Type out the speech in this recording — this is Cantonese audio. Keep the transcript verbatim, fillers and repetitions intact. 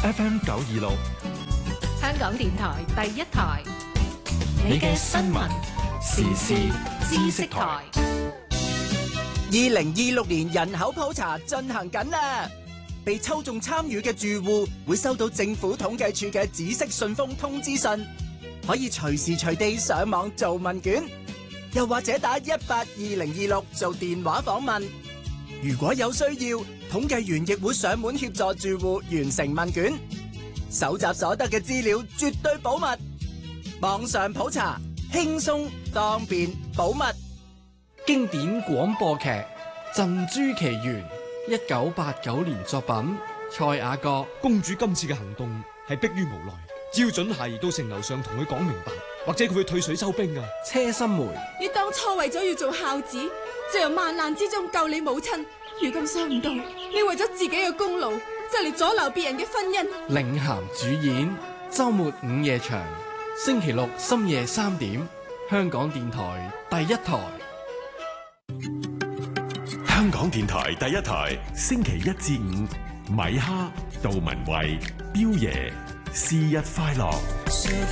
F M 九二六， 香港電台第一台，你嘅新聞時事知識台。 二零二六年人口普查進行緊啦，被抽中參與嘅住戶會收到政府統計處嘅紫色信封通知信，可以隨時隨地上網做問卷，又或者打一八二零二六做電話訪問。如果有需要，統計員亦會上門協助住戶完成問卷，搜集所得嘅資料絕對保密。網上普查輕鬆方便保密。 經典廣播劇《鎮珠奇緣》，一九八九年作品，蔡雅閣。 公主今次嘅行動係迫於無奈，只要準係到城樓上同佢講明白，或者佢會退水收兵啊。 車心梅。 你當初為咗要做孝子，就由萬難之中救你母親，如今想唔到你為咗自己嘅功勞，就嚟阻撓別人嘅婚姻。 領銜主演，周末午夜場，星期六深夜三點，香港電台第一台。 香港電台第一台，星期一至五，米哈、杜文慧、彪爺，是日快樂。